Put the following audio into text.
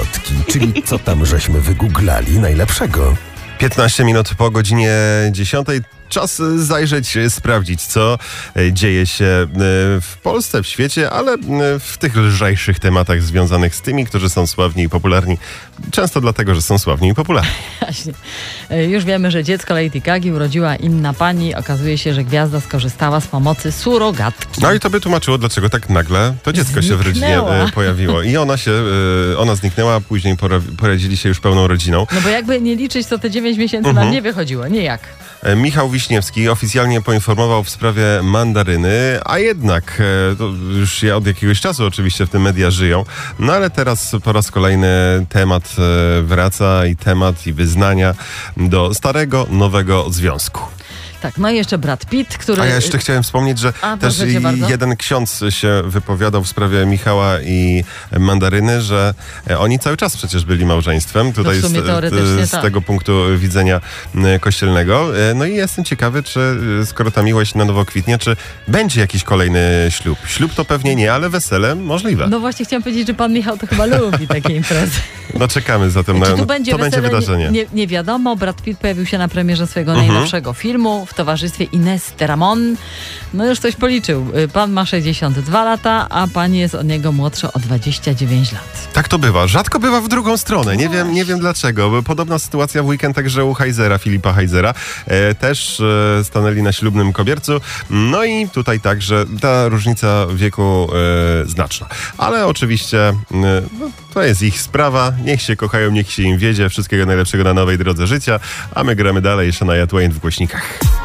plotki, czyli co tam żeśmy wygooglali najlepszego. 15 minut po godzinie 10. Czas zajrzeć, sprawdzić, co dzieje się w Polsce, w świecie, ale w tych lżejszych tematach związanych z tymi, którzy są sławni i popularni. Często dlatego, że są sławni i popularni. Właśnie. Już wiemy, że dziecko Lady Gagi urodziła inna pani. Okazuje się, że gwiazda skorzystała z pomocy surogatki. No i to by tłumaczyło, dlaczego tak nagle to dziecko się w rodzinie pojawiło. I ona zniknęła, a później poradzili się już pełną rodziną. No bo jakby nie liczyć, to te 9 miesięcy nam nie wychodziło. Nijak. Michał Wiśniewski oficjalnie poinformował w sprawie mandaryny, a jednak to już od jakiegoś czasu oczywiście w tym media żyją, no ale teraz po raz kolejny temat wraca i wyznania do starego, nowego związku. Tak, no i jeszcze Brad Pitt, który... A ja jeszcze chciałem wspomnieć, że też jeden ksiądz się wypowiadał w sprawie Michała i mandaryny, że oni cały czas przecież byli małżeństwem. Tutaj z tego punktu widzenia kościelnego. No i jestem ciekawy, czy skoro ta miłość na nowo kwitnie, czy będzie jakiś kolejny ślub. Ślub to pewnie nie, ale wesele możliwe. No właśnie chciałam powiedzieć, że pan Michał to chyba lubi takie imprezy. No czekamy zatem na to będzie wydarzenie. Nie wiadomo, Brad Pitt pojawił się na premierze swojego najnowszego filmu w towarzystwie Ines de Ramon. No już ktoś policzył. Pan ma 62 lata, a pani jest od niego młodsza o 29 lat. Tak to bywa. Rzadko bywa w drugą stronę. Nie wiem dlaczego. Bo podobna sytuacja w weekend także u Filipa Heizera. Też stanęli na ślubnym kobiercu. No i tutaj także ta różnica wieku znaczna. Ale oczywiście to jest ich sprawa. Niech się kochają, niech się im wiedzie. Wszystkiego najlepszego na nowej drodze życia. A my gramy dalej. Shania Twain w głośnikach.